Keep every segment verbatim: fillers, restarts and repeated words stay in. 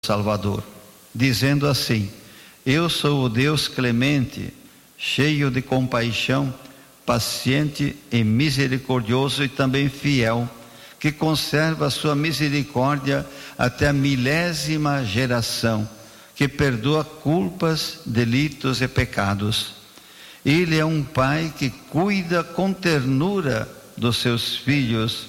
Salvador, dizendo assim: eu sou o Deus clemente, cheio de compaixão, paciente e misericordioso e também fiel, que conserva a sua misericórdia até a milésima geração, que perdoa culpas, delitos e pecados. Ele é um pai que cuida com ternura dos seus filhos,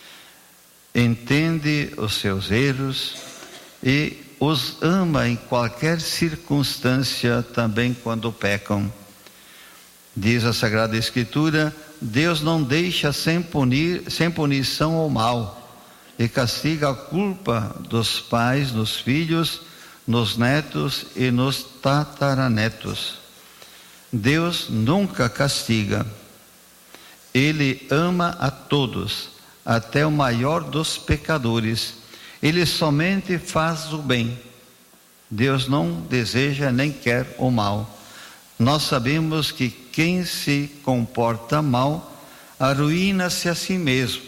entende os seus erros e os ama em qualquer circunstância, também quando pecam. Diz a Sagrada Escritura: Deus não deixa sem punir, sem punição o mal, e castiga a culpa dos pais nos filhos, nos netos e nos tataranetos. Deus nunca castiga. Ele ama a todos, até o maior dos pecadores. Ele somente faz o bem. Deus não deseja nem quer o mal. Nós sabemos que quem se comporta mal arruína-se a si mesmo,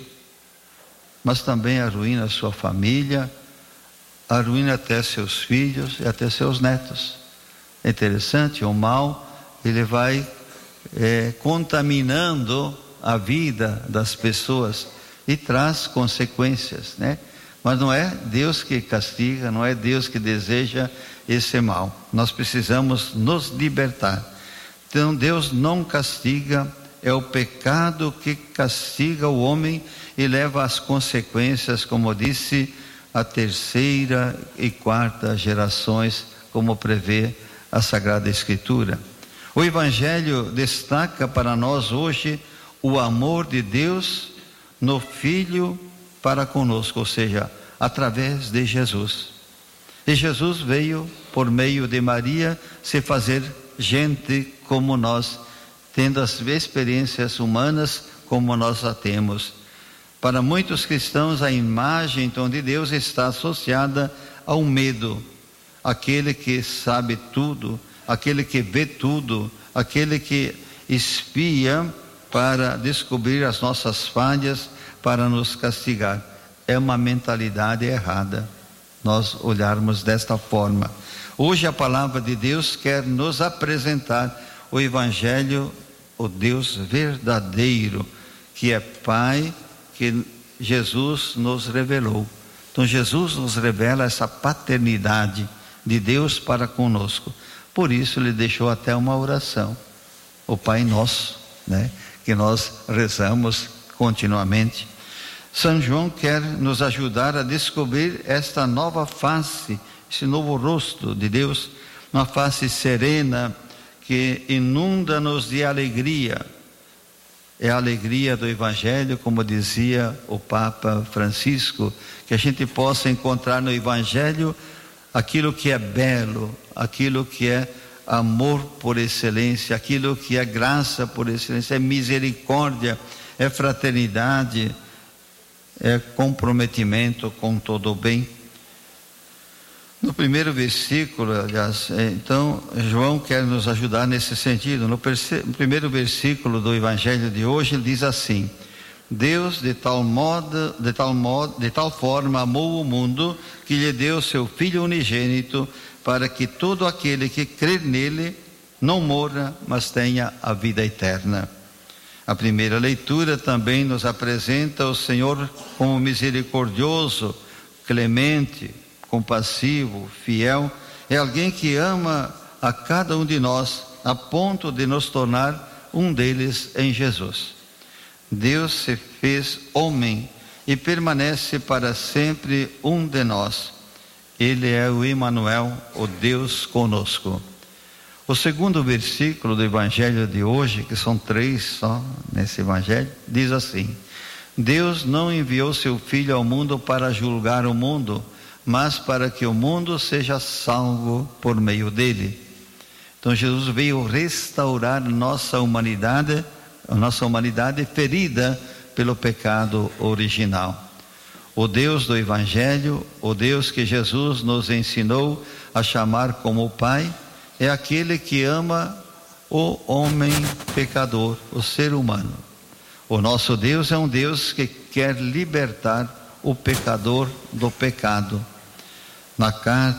mas também arruína a sua família, arruína até seus filhos e até seus netos. É interessante, o mal ele vai é, contaminando a vida das pessoas e traz consequências, né? Mas não é Deus que castiga, não é Deus que deseja esse mal. Nós precisamos nos libertar. Então Deus não castiga, é o pecado que castiga o homem e leva às consequências, como disse, a terceira e quarta gerações, como prevê a Sagrada Escritura. O Evangelho destaca para nós hoje o amor de Deus no Filho para conosco, ou seja, através de Jesus. E Jesus veio por meio de Maria se fazer gente como nós, tendo as experiências humanas como nós a temos. Para muitos cristãos, a imagem então de Deus está associada ao medo, aquele que sabe tudo, aquele que vê tudo, aquele que espia para descobrir as nossas falhas, para nos castigar. É uma mentalidade errada nós olharmos desta forma. Hoje a palavra de Deus quer nos apresentar o Evangelho, o Deus verdadeiro, que é Pai, que Jesus nos revelou. Então Jesus nos revela essa paternidade de Deus para conosco. Por isso ele deixou até uma oração, o Pai Nosso, né? Que nós rezamos continuamente. São João quer nos ajudar a descobrir esta nova face, esse novo rosto de Deus, uma face serena que inunda-nos de alegria. É a alegria do Evangelho, como dizia o Papa Francisco, que a gente possa encontrar no Evangelho aquilo que é belo, aquilo que é amor por excelência, aquilo que é graça por excelência, é misericórdia, é fraternidade, é comprometimento com todo o bem. No primeiro versículo, aliás, então João quer nos ajudar nesse sentido. No primeiro versículo do Evangelho de hoje, ele diz assim: Deus de tal modo, de tal modo, de tal forma amou o mundo que lhe deu seu Filho unigênito, para que todo aquele que crer nele não morra, mas tenha a vida eterna. A primeira leitura também nos apresenta o Senhor como misericordioso, clemente, compassivo, fiel. É alguém que ama a cada um de nós, a ponto de nos tornar um deles em Jesus. Deus se fez homem e permanece para sempre um de nós. Ele é o Emanuel, o Deus conosco. O segundo versículo do Evangelho de hoje, que são três só nesse Evangelho, diz assim: Deus não enviou seu Filho ao mundo para julgar o mundo, mas para que o mundo seja salvo por meio dele. Então Jesus veio restaurar nossa humanidade, a nossa humanidade ferida pelo pecado original. O Deus do Evangelho, o Deus que Jesus nos ensinou a chamar como Pai, é aquele que ama o homem pecador, o ser humano. O nosso Deus é um Deus que quer libertar o pecador do pecado. na carta